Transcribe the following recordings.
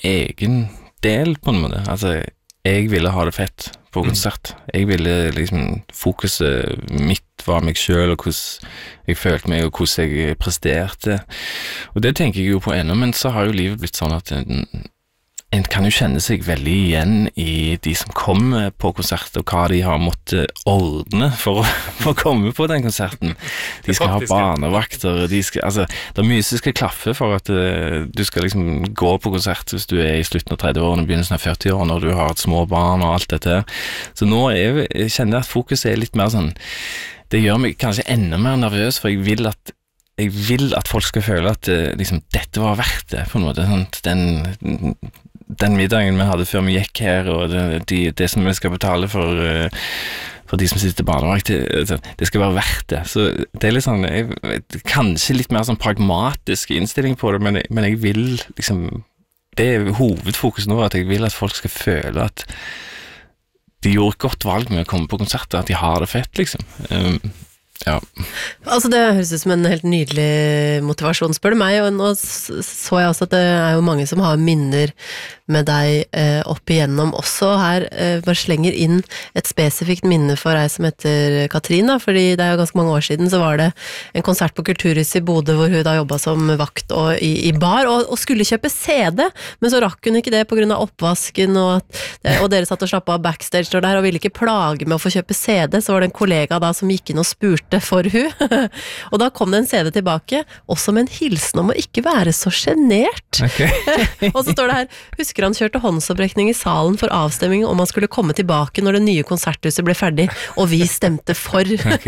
egen del på en måte. Altså, jeg ville ha det fett på konsert. Jeg ville liksom, fokuset mitt var meg selv, og hvordan jeg følte meg, og hvordan jeg presterte. Og det tenker jeg jo på ennå, men så har jo livet blitt sånn at en kan jo kjenne seg veldig igjen i de som kommer på konsert, og hva de har måttet ordne for å komme på den konserten. De skal ha barnevakter, det er mye som skal klaffe for at du skal liksom gå på konsert hvis du er i slutten av 30-årene, begynnelsen av 40-årene, når du har et små barn og alt dette. Så nå jeg kjenner jeg at fokuset er litt mer sånn, det gjør meg kanskje enda mer nervøs, for jeg vil at folk skal føle at liksom, dette var verdt det, på en måte. Sånn, den middagen vi hadde før vi gikk her, og det som vi skal betale for de som sitter barnevakt, det skal være verdt det. Så det er litt sånn, kanskje litt mer sånn pragmatisk innstilling på det, men jeg vil liksom, det er hovedfokus nå, at jeg vil at folk skal føle at de gjorde et godt valg med å komme på konserter, at de har det fett, liksom. Ja. Altså det høres ut som en helt nydelig motivasjon, spør du meg, og nå så jeg også at det er jo mange som har minner med deg opp igjennom også her, bare slenger inn et spesifikt minne for deg som heter Katrin da, fordi det er jo ganske mange år siden så var det en konsert på Kulturhuset i Bodø hvor hun da jobbet som vakt og i bar og skulle kjøpe CD, men så rakk hun ikke det på grunn av oppvasken og dere satt og slappet av backstage der og ville ikke plage med å få kjøpe CD, så var det en kollega da som gikk inn og spurte for hun og da kom det en CD tilbake også med en hilsen om å ikke være så genert og så står det her, husker han kjørte håndsopprekning i salen for avstemming om han skulle komme tilbake når det nye konserthuset ble ferdig, og vi stemte for.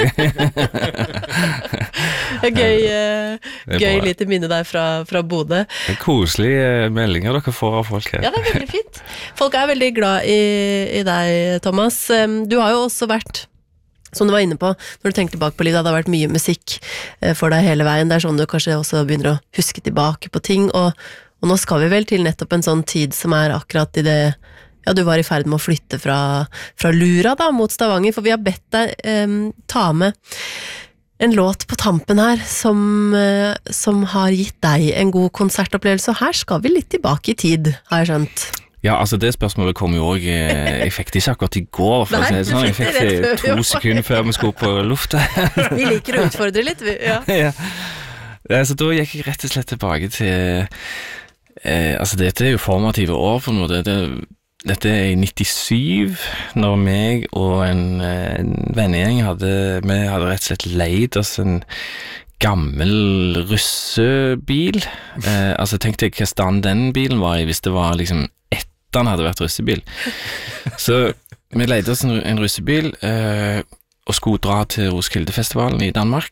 Gøy lite minne der fra Bodø. Det er koselige meldinger dere får av folk her. Ja, det er veldig fint. Folk er veldig glad i deg, Thomas. Du har jo også vært som du var inne på, når du tenker tilbake på livet, det har vært mye musikk for deg hele veien, det er sånn du kanskje også begynner å huske tilbake på ting, og nå skal vi vel til nettopp en sånn tid som er akkurat i det, ja, du var i ferd med å flytte fra Lura da, mot Stavanger, for vi har bedt deg ta med en låt på tampen her, som har gitt deg en god konsertopplevelse, og her skal vi litt tilbake i tid, har jeg skjønt. Ja, altså det spørsmålet kom jo også, jeg fikk det ikke akkurat i går, for å si det sånn, jeg fikk det 2 sekunder før vi skulle på lufta. Vi liker å utfordre litt, ja. Ja, så da gikk jeg rett og slett tilbake til, altså dette er jo formative år på en måte, dette er i 97, når meg og en vennegjeng vi hadde rett og slett leid oss en gammel russebil, altså tenkte jeg hva stand den bilen var i, hvis det var liksom han hadde vært russebil. Så vi leide oss en russebil og skulle dra til Roskildefestivalen i Danmark.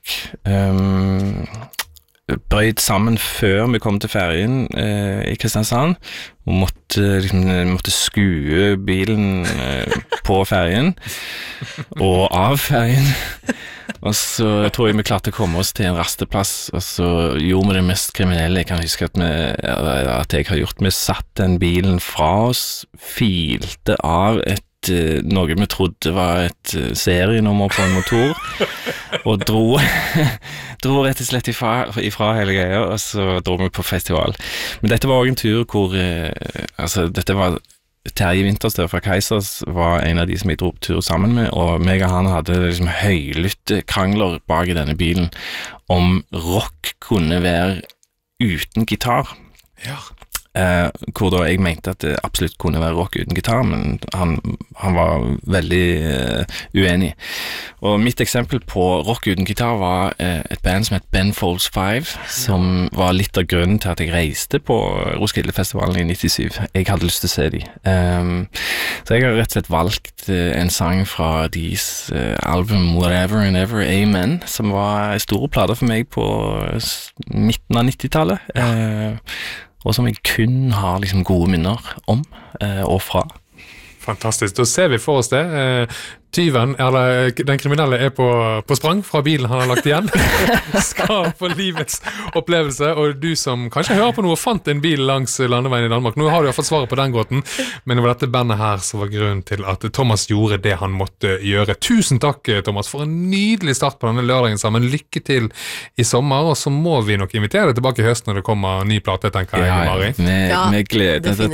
Brøyd sammen før vi kom til ferien i Kristiansand og måtte skue bilen på ferien og av ferien. Og så tror jeg vi klarte å komme oss til en rasteplass, og så gjorde vi det mest kriminelle. Jeg kan huske at jeg har gjort. Vi satt den bilen fra oss, filte av noe vi trodde var et serienummer på en motor, og dro rett og slett ifra hele greia, og så dro vi på festival. Men dette var også en tur hvor, altså dette var Terje Winterstø fra Keisers var en av de som jeg dro på tur sammen med, og meg og han hadde liksom høylytte krangler bak i denne bilen om rock kunne være uten gitar. Ja. Hvor da jeg mente at det absolutt kunne være rock uten gitar, men han var veldig uenig. Og mitt eksempel på rock uten gitar var et band som het Ben Folds 5, som var litt av grunnen til at jeg reiste på Roskildefestivalen i 97. Jeg hadde lyst til å se de. Så jeg har rett og slett valgt en sang fra deres album Whatever and Ever Amen, som var en stor plate for meg på midten av 90-tallet. Og som jeg kun har liksom gode minner om og fra. Fantastisk, da ser vi for oss det. Tyven, eller den kriminelle er på sprang fra bilen han har lagt igjen, skal få livets opplevelse, og du som kanskje hører på noe og fant en bil langs landeveien i Danmark, nå har du fått svaret på den gåten, men det var dette bandet her som var grunnen til at Thomas gjorde det han måtte gjøre. Tusen takk, Thomas, for en nydelig start på denne lørdagen sammen. Lykke til i sommer, og så må vi nok invitere deg tilbake i høst når det kommer ny plate, tenker jeg, Mari. Med glede.